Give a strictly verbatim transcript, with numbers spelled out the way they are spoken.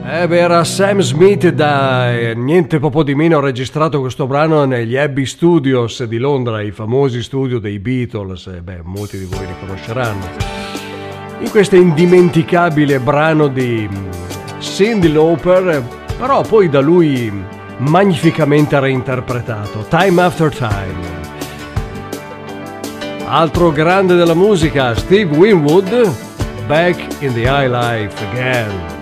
Eh beh, era Sam Smith, da eh, niente po' di meno ha registrato questo brano negli Abbey Studios di Londra, i famosi studio dei Beatles. Eh beh, molti di voi li conosceranno. In questo indimenticabile brano di Cyndi Lauper, però poi da lui magnificamente reinterpretato, Time After Time. Altro grande della musica, Steve Winwood, Back in the High Life Again.